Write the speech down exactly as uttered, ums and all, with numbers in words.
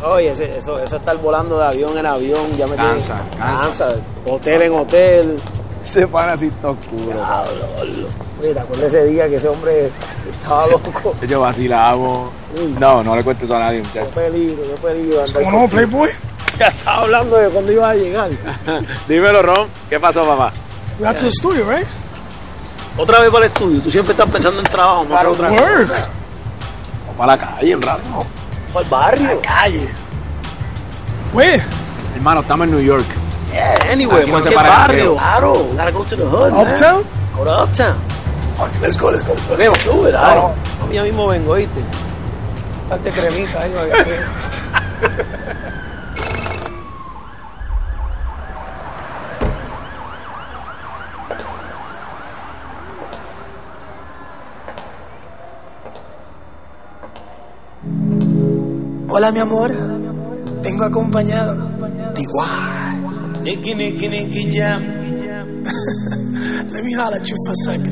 Oye, ese, eso, eso estar volando de avión en avión, ya me Cansa, tiene, cansa. cansa. Hotel en hotel. Se para así todo oscuro. Diablo. Oye, ¿te acuerdas ese día que ese hombre estaba loco? Yo vacilamos. No, no le cuentes eso a nadie, Qué muchacho. peligro, qué peligro. ¿Cómo no, Playboy? Ya estaba hablando de cuándo iba a llegar. Dímelo, Ron. ¿Qué pasó, papá? We got to the studio, right? Otra vez para el estudio. Tú siempre estás pensando en trabajo. Vamos a hacer otra cosa. Work. Vamos para la calle un rato. Para el barrio. Calle. Where? Hermano, estamos en New York. Yeah, anyway, Aquí no se cualquier para el barrio. río. Claro. Gotta go to the hood, man. Uptown? Go to Uptown. Okay, let's go, let's go, let's go. Vemos, sube, dale. No, ya mismo vengo, ¿oíste? Date cremita ahí, para que- Hola, mi amor. Vengo acompañado de igual. Nicky, Nicky, Nicky Jam. Let me holler at you for a second.